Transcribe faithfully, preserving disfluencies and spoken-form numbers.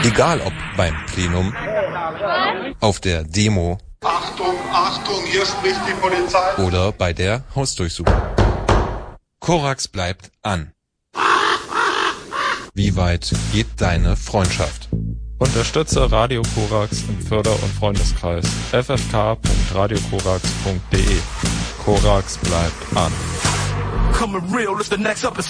Egal ob beim Plenum, auf der Demo, Achtung, Achtung, hier spricht die Polizei, oder bei der Hausdurchsuchung. Korax bleibt an. Wie weit geht deine Freundschaft? Unterstütze Radio Korax im Förder- und Freundeskreis f f k punkt radio korax punkt d e. Korax bleibt an. Coming real is the next episode.